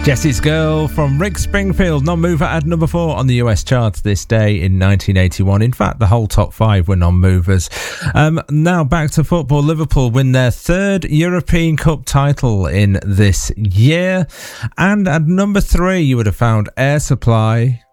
Jessie's Girl from Rick Springfield, non-mover at number 4 on the US charts this day in 1981. In fact, the whole top 5 were non-movers. Now back to football. Liverpool win their 3rd European Cup title in this year. And at number 3, you would have found Air Supply